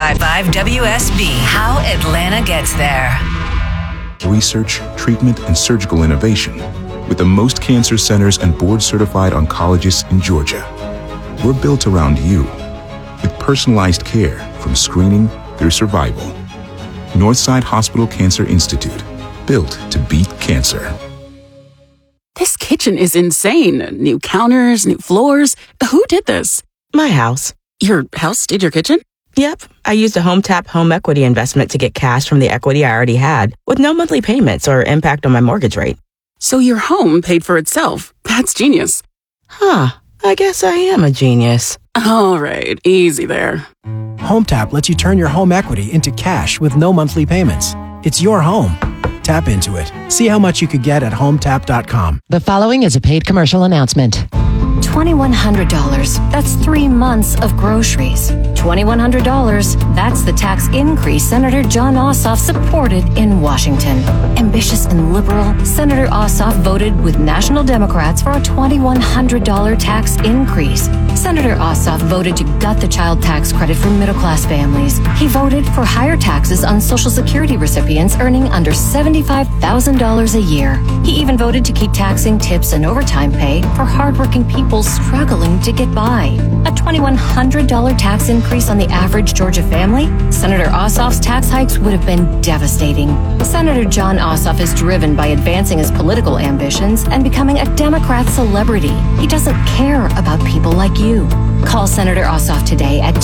95.5 WSB. How Atlanta gets there. Research, treatment, and surgical innovation with the most cancer centers and board-certified oncologists in Georgia. We're built around you with personalized care from screening through survival. Northside Hospital Cancer Institute, built to beat cancer. This kitchen is insane. New counters, new floors. Who did this? My house. Your house did your kitchen? Yep. I used a HomeTap home equity investment to get cash from the equity I already had with no monthly payments or impact on my mortgage rate. So your home paid for itself. That's genius. Huh. I guess I am a genius. All right. Easy there. HomeTap lets you turn your home equity into cash with no monthly payments. It's your home. Tap into it. See how much you could get at HomeTap.com. The following is a paid commercial announcement. $2,100. That's 3 months of groceries. $2,100. That's the tax increase Senator Jon Ossoff supported in Washington. Ambitious and liberal, Senator Ossoff voted with national Democrats for a $2,100 tax increase. Senator Ossoff voted to gut the child tax credit for middle-class families. He voted for higher taxes on Social Security recipients earning under $75,000 a year. He even voted to keep taxing tips and overtime pay for hardworking people struggling to get by. A $2,100 tax increase on the average Georgia family? Senator Ossoff's tax hikes would have been devastating. Senator Jon Ossoff is driven by advancing his political ambitions and becoming a Democrat celebrity. He doesn't care about people like you. Call Senator Ossoff today at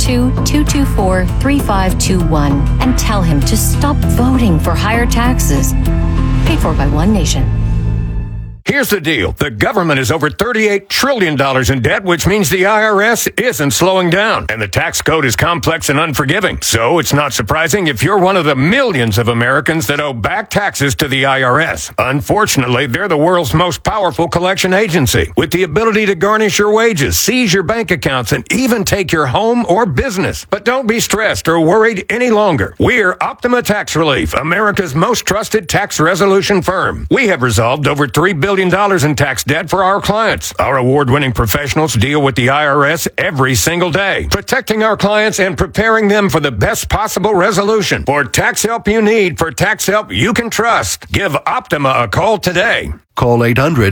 202-224-3521 and tell him to stop voting for higher taxes. Paid for by One Nation. Here's the deal. The government is over $38 trillion in debt, which means the IRS isn't slowing down. And the tax code is complex and unforgiving. So it's not surprising if you're one of the millions of Americans that owe back taxes to the IRS. Unfortunately, they're the world's most powerful collection agency, with the ability to garnish your wages, seize your bank accounts, and even take your home or business. But don't be stressed or worried any longer. We're Optima Tax Relief, America's most trusted tax resolution firm. We have resolved over $3 billion in tax debt for our clients. Our award-winning professionals deal with the IRS every single day, protecting our clients and preparing them for the best possible resolution. For tax help you need, for tax help you can trust, give Optima a call today. Call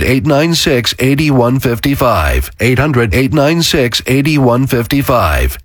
800-896-8155. 800-896-8155.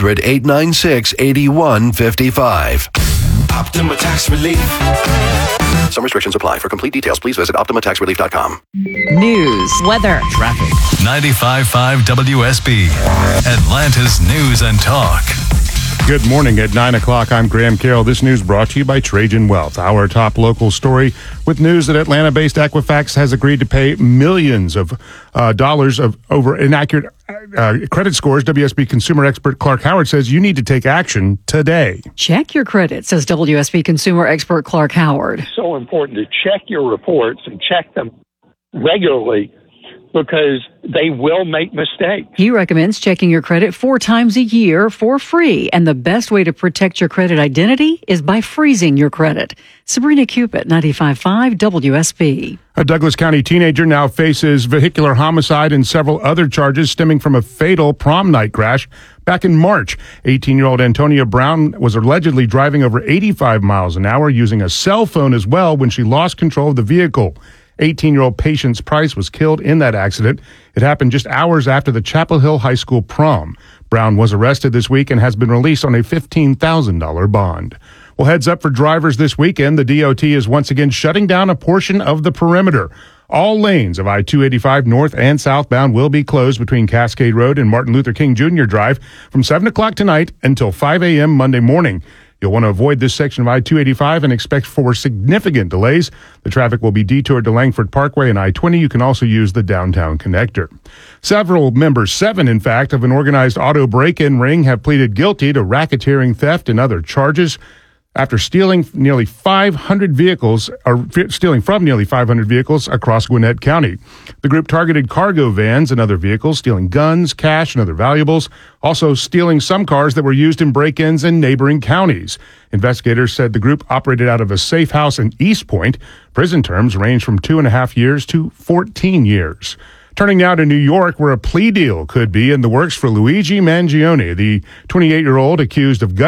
800-896-8155. Optima Tax Relief. Some restrictions apply. For complete details, please visit OptimaTaxRelief.com. News, weather, traffic. 95.5 WSB, Atlanta's News and Talk. Good morning. At 9 o'clock, I'm Graham Carroll. This news brought to you by Trajan Wealth. Our top local story with news that Atlanta-based Equifax has agreed to pay millions of dollars over inaccurate credit scores. WSB consumer expert Clark Howard says you need to take action today. Check your credit, says WSB consumer expert Clark Howard. It's so important to check your reports and check them regularly, because they will make mistakes. He recommends checking your credit 4 times a year for free. And the best way to protect your credit identity is by freezing your credit. Sabrina Cupid, 95.5 WSB. A Douglas County teenager now faces vehicular homicide and several other charges stemming from a fatal prom night crash back in March. 18-year-old Antonia Brown was allegedly driving over 85 miles an hour using a cell phone as well when she lost control of the vehicle. 18-year-old Patience Price was killed in that accident. It happened just hours after the Chapel Hill High School prom. Brown was arrested this week and has been released on a $15,000 bond. Well, heads up for drivers this weekend. The DOT is once again shutting down a portion of the perimeter. All lanes of I-285 north and southbound will be closed between Cascade Road and Martin Luther King Jr. Drive from 7 o'clock tonight until 5 a.m. Monday morning. You'll want to avoid this section of I-285 and expect for significant delays. The traffic will be detoured to Langford Parkway and I-20. You can also use the downtown connector. Several members, 7 in fact, of an organized auto break-in ring have pleaded guilty to racketeering, theft, and other charges after stealing from nearly 500 vehicles across Gwinnett County. The group targeted cargo vans and other vehicles, stealing guns, cash, and other valuables, also stealing some cars that were used in break-ins in neighboring counties. Investigators said the group operated out of a safe house in East Point. Prison terms range from 2.5 years to 14 years. Turning now to New York, where a plea deal could be in the works for Luigi Mangione, the 28-year-old accused of